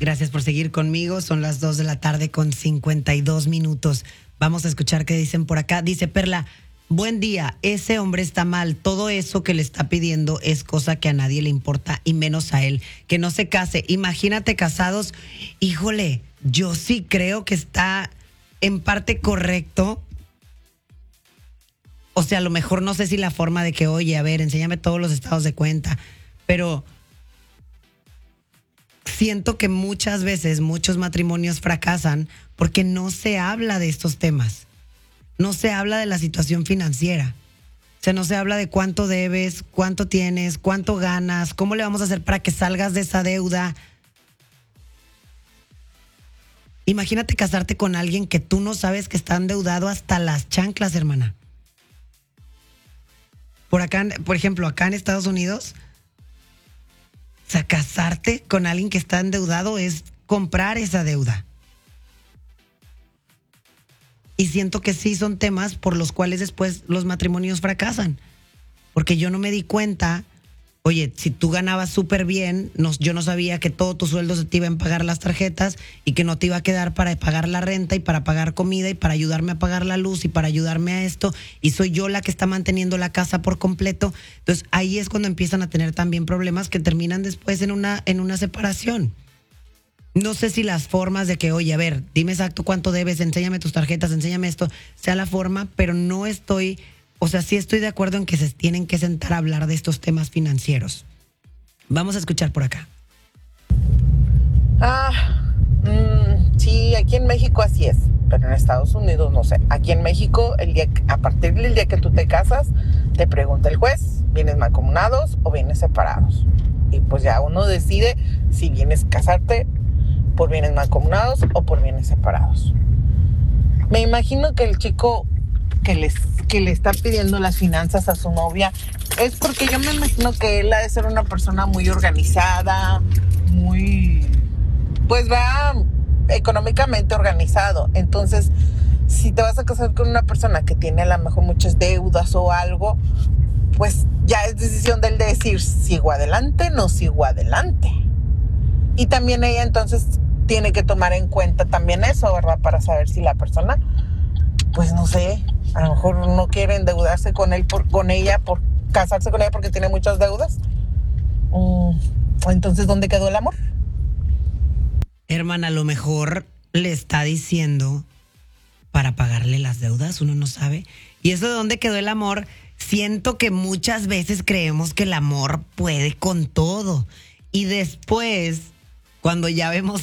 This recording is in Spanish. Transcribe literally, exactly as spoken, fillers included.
Gracias por seguir conmigo. Son las dos de la tarde con cincuenta y dos minutos. Vamos a escuchar qué dicen por acá. Dice Perla, buen día, ese hombre está mal. Todo eso que le está pidiendo es cosa que a nadie le importa y menos a él. Que no se case. Imagínate casados. Híjole, yo sí creo que está en parte correcto. O sea, a lo mejor no sé si la forma de que, oye, a ver, enséñame todos los estados de cuenta. Pero siento que muchas veces muchos matrimonios fracasan porque no se habla de estos temas. No se habla de la situación financiera. O sea, no se habla de cuánto debes, cuánto tienes, cuánto ganas, cómo le vamos a hacer para que salgas de esa deuda. Imagínate casarte con alguien que tú no sabes que está endeudado hasta las chanclas, hermana. Por acá, por ejemplo, acá en Estados Unidos, o sea, casarte con alguien que está endeudado es comprar esa deuda. Y siento que sí son temas por los cuales después los matrimonios fracasan. Porque yo no me di cuenta, oye, si tú ganabas súper bien, no, yo no sabía que todo tu sueldo se te iba a pagar las tarjetas y que no te iba a quedar para pagar la renta y para pagar comida y para ayudarme a pagar la luz y para ayudarme a esto. Y soy yo la que está manteniendo la casa por completo. Entonces ahí es cuando empiezan a tener también problemas que terminan después en una, en una separación. No sé si las formas de que, oye, a ver, dime exacto cuánto debes, enséñame tus tarjetas, enséñame esto, sea la forma, pero no estoy, o sea, sí estoy de acuerdo en que se tienen que sentar a hablar de estos temas financieros. Vamos a escuchar por acá. Ah, mmm, sí, aquí en México así es, pero en Estados Unidos no sé. Aquí en México, el día, a partir del día que tú te casas, te pregunta el juez, ¿vienes mancomunados o vienes separados? Y pues ya uno decide si vienes a casarte por bienes mancomunados o por bienes separados. Me imagino que el chico que, les, que le está pidiendo las finanzas a su novia es porque yo me imagino que él ha de ser una persona muy organizada, muy, pues va económicamente organizado. Entonces, si te vas a casar con una persona que tiene a lo mejor muchas deudas o algo, pues ya es decisión de él de decir, ¿sigo adelante o no sigo adelante? Y también ella entonces tiene que tomar en cuenta también eso, ¿verdad? Para saber si la persona, pues no sé, a lo mejor no quiere endeudarse con él, por, con ella, por casarse con ella porque tiene muchas deudas. Mm, entonces, ¿dónde quedó el amor? Hermana, a lo mejor le está diciendo para pagarle las deudas, uno no sabe. Y eso de dónde quedó el amor, siento que muchas veces creemos que el amor puede con todo. Y después, cuando ya vemos